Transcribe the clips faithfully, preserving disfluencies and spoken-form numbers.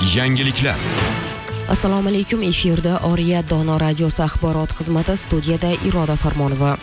Yangiliklar. Assalomu alaykum, efirda Oriya Dono radiosi axborot xizmati, studiyada Iroda Farmonova.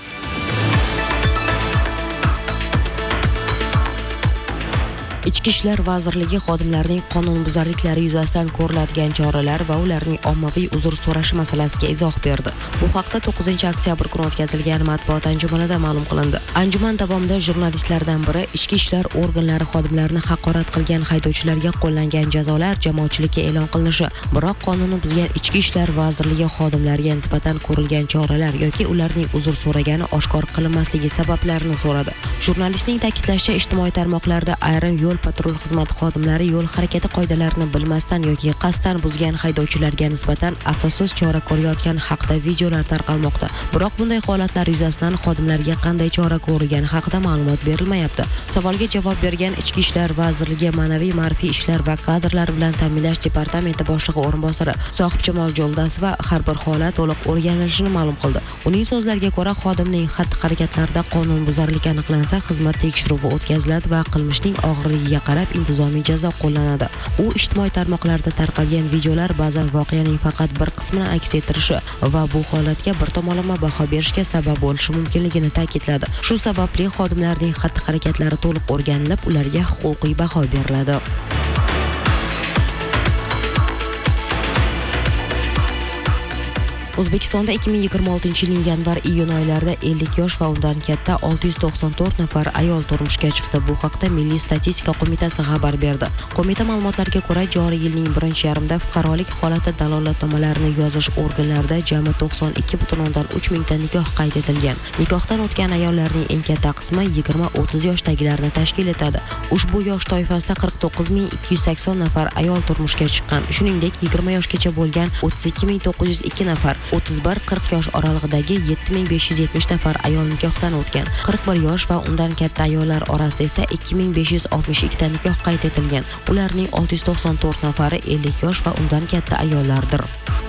Ichki ishlar vazirligi xodimlarining qonunbuzarliklari yuzasidan ko'riladigan choralar va ularning ommaviy uzr so'rashi masalasiga izoh berdi. Bu haqda to'qqizinchi oktyabr kuni o'tkazilgan matbuot anjumanida ma'lum qilindi. Anjuman davomida jurnalistlardan biri ichki ishlar organlari xodimlarini haqorat qilgan haydovchilarga qo'llangan jazolar jamoatchilikka e'lon qilinishi, biroq qonunni buzgan ichki ishlar vazirligi xodimlariga nisbatan ko'rilgan choralar yoki ularning uzr so'ragani oshkor qilinmasligi sabablarini so'radi. Jurnalistning ta'kidlashicha, ijtimoiy tarmoqlarda ayrim yo'l patrul xizmati xodimlari yo'l harakati qoidalarini bilmasdan yoki qasddan buzgan haydovchilarga nisbatan asossiz chora ko'rayotgan haqida videolar tarqalmoqda. Biroq bunday holatlar yuzasidan xodimlarga qanday chora ko'rilgani haqida ma'lumot berilmayapti. Savolga javob bergan Ichki ishlar vazirligi Ma'naviy ma'rifiy ishlar va kadrlar bilan ta'minlash departamenti boshlig'i o'rinbosari Sohibjamol Jo'ldasova har bir holat to'liq o'rganilishini ma'lum qildi. Uning so'zlariga ko'ra, xodimning xatti-harakatlarida qonunbuzarlik aniqlansa, xizmat tekshiruvi o'tkaziladi va qilmishning og'irligiga qarab intizomiy jazo qo'llanadi. U ijtimoiy tarmoqlarda tarqalgan videolar ba'zan voqeaning faqat bir qismini aks ettirishi va bu holatga bir tomonlama baho berishga sabab bo'lishi mumkinligini ta'kidladi. Shu sababli xodimlarning xatti-harakatlari to'liq o'rganilib, ularga huquqiy baho beriladi. O'zbekistonda ikki ming yigirma oltinchi yilning yanvar-iyun oylarida ellik yosh va undan katta olti yuz to'qson to'rt nafar ayol turmushga chiqdi. Bu haqda Milliy statistika qo'mitasi xabar berdi. Qo'mita ma'lumotlariga ko'ra, joriy yilning birinchi yarmida fuqarolik holati dalolatnomalarini yozish organlarida jami to'qson ikki butun o'ndan uch mingta nikoh qayd etilgan. Nikohdan o'tgan ayollarning eng katta qismi yigirma o'ttiz yoshdagilarni tashkil etadi. Ushbu yosh toifasida qirq to'qqiz ming ikki yuz sakson nafar ayol turmushga chiqqan. Shuningdek, yigirma yoshgacha bo'lgan o'ttiz ikki ming to'qqiz yuz ikki nafar, o'ttiz bir qirq yosh oralig'idagi yetti ming besh yuz yetmish nafar ayol nikohdan o'tgan. qirq bir yosh va undan katta ayollar orasida esa ikki ming besh yuz oltmish ikkita nikoh qayd etilgan. Ularning olti yuz to'qson to'rt nafari ellik yosh va undan katta ayollardir.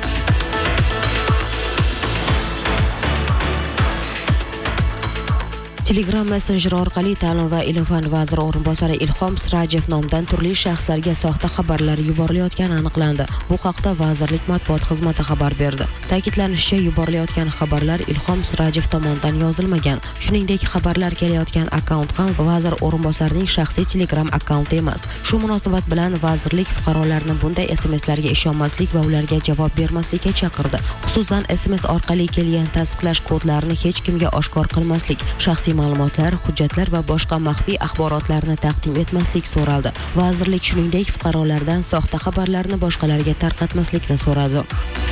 Telegram messenjeri orqali Ta'lim va ilm-fan vaziri o'rinbosari Ilhom Sirajev nomidan turli shaxslarga soxta xabarlar yuborilayotgani aniqlandi. Bu haqda vazirlik matbuot xizmati xabar berdi. Ta'kidlanishicha, yuborilayotgan xabarlar Ilhom Sirajev tomonidan yozilmagan. Shuningdek, xabarlar kelayotgan akkaunt ham vazir o'rinbosarining shaxsiy Telegram akkaunti emas. Shu munosabat bilan vazirlik fuqarolarni bunday S M Slarga ishonmaslik va ularga javob bermaslikka chaqirdi. Xususan, S M S orqali kelgan tasdiqlash kodlarini hech kimga oshkor qilmaslik, shaxsiy ma'lumotlar, hujjatlar va boshqa maxfiy axborotlarni taqdim etmaslik so'raldi. Vazirlik shuningdek fuqarolardan soxta xabarlarni boshqalarga tarqatmaslikni so'radi.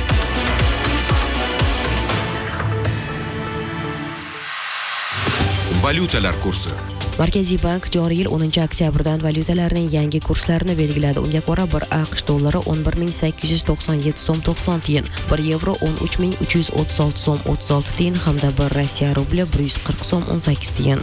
Valyutalar kursi. Markaziy bank joriy yil o'ninchi oktyabrdan valyutalarning yangi kurslarini belgiladi. Unga ko'ra, bir AQSh dollari o'n bir ming sakkiz yuz to'qson yetti so'm to'qson tiyin, bir yevro o'n uch ming uch yuz o'ttiz olti so'm o'ttiz olti tiyin hamda bir Rossiya rubli bir yuz qirq so'm o'n sakkiz tiyin.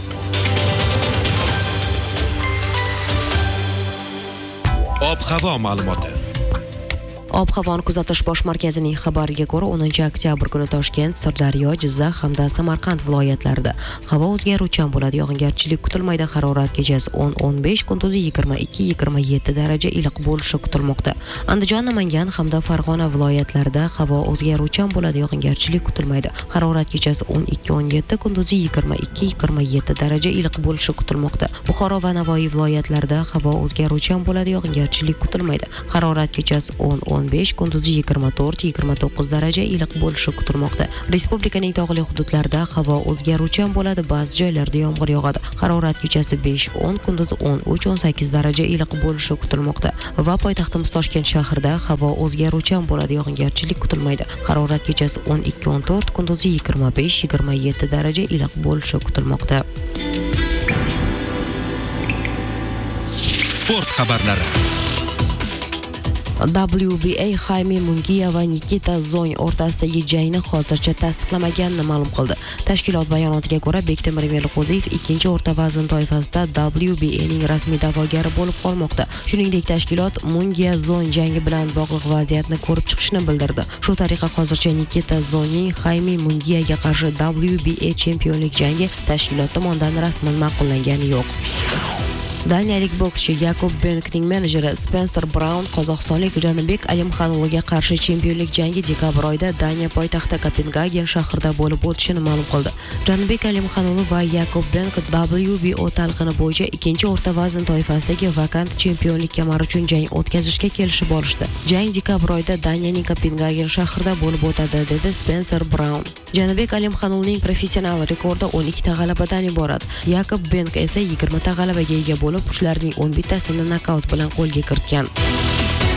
Ob-havo ma'lumoti. Ob-havoni kuzatish bosh markazining xabariga ko'ra, o'ninchi oktyabr kuni Toshkent, Sirdaryo, Jizzax hamda Samarqand viloyatlarida havo o'zgaruvchan bo'ladi. Yog'ingarchilik kutilmaydi. Harorat kechasi o'n o'n besh, kunduzi yigirma ikki yigirma yetti daraja iliq bo'lishi kutilmoqda. Andijon, Namangan hamda Farg'ona viloyatlarida havo o'zgaruvchan bo'ladi. Yog'ingarchilik kutilmaydi. Harorat kechasi o'n ikki o'n yetti, kunduzi yigirma ikki yigirma yetti daraja iliq bo'lishi kutilmoqda. Buxoro va Navoiy viloyatlarida havo o'zgaruvchan bo'ladi. Yog'ingarchilik kutilmaydi. Harorat kechasi o'n o'n besh, kunduzi yigirma to'rt yigirma to'qqiz daraja iliq bo'lishi kutilmoqda. Respublikaning tog'li hududlarida havo o'zgaruvchan bo'ladi. Ba'zi joylarda yomg'ir yog'adi. Harorat kechasi besh o'n, kunduzi o'n uch o'n sakkiz daraja iliq bo'lishi kutilmoqda. Va poytaxtimiz Toshkent shahrida havo o'zgaruvchan bo'ladi. Yog'ingarchilik kutilmaydi. Harorat kechasi o'n ikki o'n to'rt, kunduzi yigirma besh yigirma yetti daraja iliq bo'lishi kutilmoqda. Sport xabarlari. W B A Xaymi Mungiya va Nikita Zony o'rtasidagi jangni hozircha tasdiqlamaganini ma'lum qildi. Tashkilot bayonotiga ko'ra, Bektemir Meliqo'ziyev ikkinchi o'rta vazn toifasida W B A ning rasmiy da'vogari bo'lib qolmoqda. Shuningdek, tashkilot Mungiya Zony jangi bilan bog'liq vaziyatni ko'rib chiqishni bildirdi. Shu tariqa hozircha Nikita Zonyning Xaymi Mungiyaga qarshi W B A chempionlik jangi tashkilot tomonidan rasman ma'qullangani yo'q. Daniyalik bokschi Yakob Benkning menejeri Spencer Braun qozog'istonlik Janibek Alimxanuliga qarshi chempionlik jangi dekabr oyida Daniya poytaxti Kopengagen shahrida bo'lib o'tishini ma'lum qildi. Janibek Alimxanuli va Yakob Benk W B O talqini bo'yicha ikkinchi o'rta vazn toifasidagi vakant chempionlik kamari uchun jang o'tkazishga kelishib olishdi. Jang dekabr oyida Daniyaning Kopengagen shahrida bo'lib o'tadi, dedi Spencer Braun. Janibek Alimxanulining professional rekordi o'n ikkita g'alabadan iborat. Yakob Benk esa yigirmata g'alabaga ega bo'lib, ularning o'n bittasini nokaut bilan qo'lga kiritgan.